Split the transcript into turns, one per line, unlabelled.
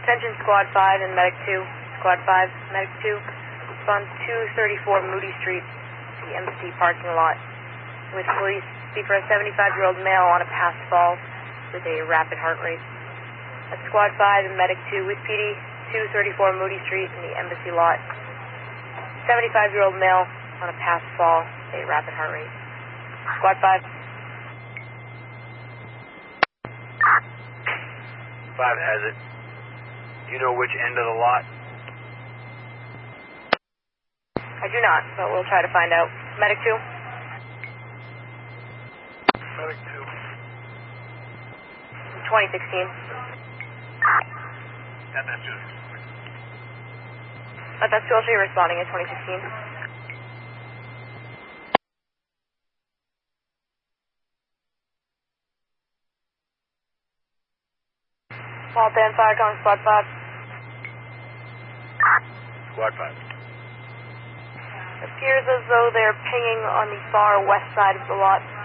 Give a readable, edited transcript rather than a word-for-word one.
Attention Squad 5 and Medic 2. Squad 5, Medic 2. It's on 234 Moody Street, the Embassy parking lot. With police, speak for a 75-year-old male on a past fall with a rapid heart rate. That's Squad 5 and Medic 2 with PD, 234 Moody Street in the Embassy lot. 75-year-old male on a past fall with a rapid heart rate. Squad 5.
5 has it. Do you know which end of the lot?
I do not, but we'll try to find out. Medic 2.
Medic 2.
2016.
That's just.
That's also responding in 2016. Small Dan Fire calling Squad 5.
Squad 5.
It appears as though they're pinging on the far west side of the lot.